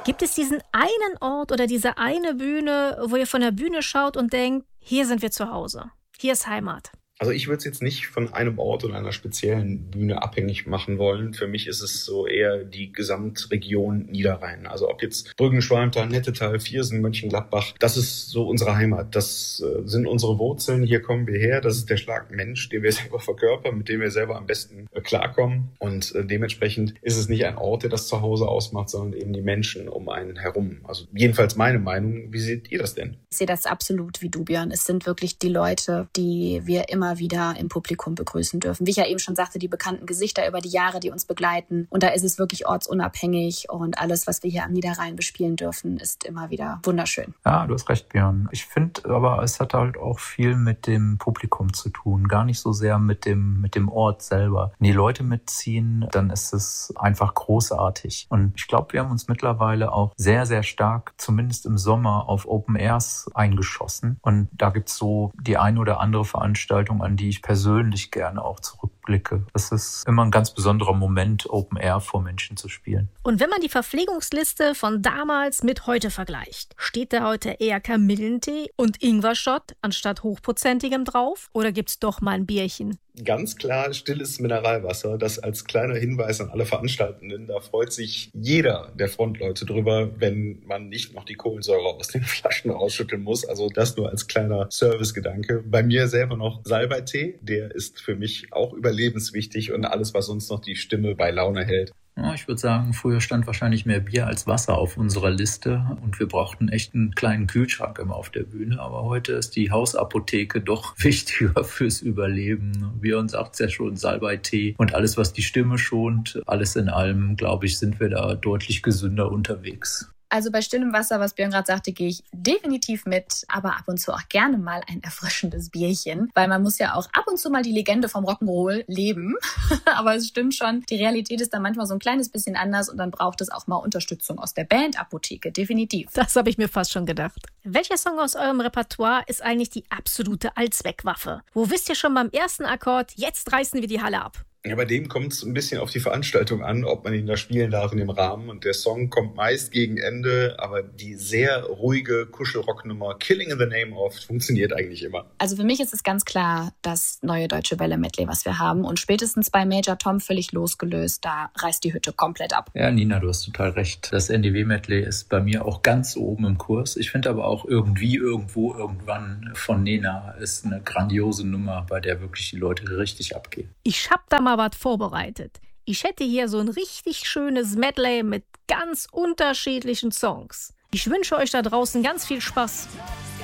Gibt es diesen einen Ort oder diese eine Bühne, wo ihr von der Bühne schaut und denkt, hier sind wir zu Hause, hier ist Heimat? Also ich würde es jetzt nicht von einem Ort oder einer speziellen Bühne abhängig machen wollen. Für mich ist es so eher die Gesamtregion Niederrhein. Also ob jetzt Brüggen, Schwalmtal, Nettetal, Viersen, Mönchengladbach, das ist so unsere Heimat. Das sind unsere Wurzeln, hier kommen wir her. Das ist der Schlag Mensch, den wir selber verkörpern, mit dem wir selber am besten klarkommen. Und dementsprechend ist es nicht ein Ort, der das Zuhause ausmacht, sondern eben die Menschen um einen herum. Also jedenfalls meine Meinung. Wie seht ihr das denn? Ich sehe das absolut wie du, Björn. Es sind wirklich die Leute, die wir immer wieder im Publikum begrüßen dürfen. Wie ich ja eben schon sagte, die bekannten Gesichter über die Jahre, die uns begleiten. Und da ist es wirklich ortsunabhängig und alles, was wir hier am Niederrhein bespielen dürfen, ist immer wieder wunderschön. Ja, du hast recht, Björn. Ich finde aber, es hat halt auch viel mit dem Publikum zu tun, gar nicht so sehr mit dem Ort selber. Wenn die Leute mitziehen, dann ist es einfach großartig. Und ich glaube, wir haben uns mittlerweile auch sehr, sehr stark, zumindest im Sommer, auf Open Airs eingeschossen. Und da gibt's so die ein oder andere Veranstaltung, an die ich persönlich gerne auch zurückblicke. Es ist immer ein ganz besonderer Moment, Open Air vor Menschen zu spielen. Und wenn man die Verpflegungsliste von damals mit heute vergleicht, steht da heute eher Kamillentee und Ingwerschott anstatt hochprozentigem drauf? Oder gibt's doch mal ein Bierchen? Ganz klar stilles Mineralwasser, das als kleiner Hinweis an alle Veranstaltenden. Da freut sich jeder der Frontleute drüber, wenn man nicht noch die Kohlensäure aus den Flaschen rausschütteln muss. Also das nur als kleiner Servicegedanke. Bei mir selber noch Salbeitee, der ist für mich auch überlebenswichtig und alles, was uns noch die Stimme bei Laune hält. Ja, ich würde sagen, früher stand wahrscheinlich mehr Bier als Wasser auf unserer Liste und wir brauchten echt einen kleinen Kühlschrank immer auf der Bühne. Aber heute ist die Hausapotheke doch wichtiger fürs Überleben. Björn sagt es ja schon, Salbeitee und alles, was die Stimme schont. Alles in allem, glaube ich, sind wir da deutlich gesünder unterwegs. Also bei stillem Wasser, was Björn gerade sagte, gehe ich definitiv mit, aber ab und zu auch gerne mal ein erfrischendes Bierchen, weil man muss ja auch ab und zu mal die Legende vom Rock'n'Roll leben. Aber es stimmt schon, die Realität ist dann manchmal so ein kleines bisschen anders und dann braucht es auch mal Unterstützung aus der Bandapotheke, definitiv. Das habe ich mir fast schon gedacht. Welcher Song aus eurem Repertoire ist eigentlich die absolute Allzweckwaffe? Wo wisst ihr schon beim ersten Akkord, jetzt reißen wir die Halle ab? Ja, bei dem kommt es ein bisschen auf die Veranstaltung an, ob man ihn da spielen darf in dem Rahmen. Und der Song kommt meist gegen Ende, aber die sehr ruhige Kuschelrocknummer Killing in the Name of funktioniert eigentlich immer. Also für mich ist es ganz klar das neue Deutsche Welle Medley, was wir haben. Und spätestens bei Major Tom völlig losgelöst, da reißt die Hütte komplett ab. Ja, Nina, du hast total recht. Das NDW-Medley ist bei mir auch ganz oben im Kurs. Ich finde aber auch irgendwie, irgendwo, irgendwann von Nena ist eine grandiose Nummer, bei der wirklich die Leute richtig abgehen. Ich hab da mal was vorbereitet. Ich hätte hier so ein richtig schönes Medley mit ganz unterschiedlichen Songs. Ich wünsche euch da draußen ganz viel Spaß.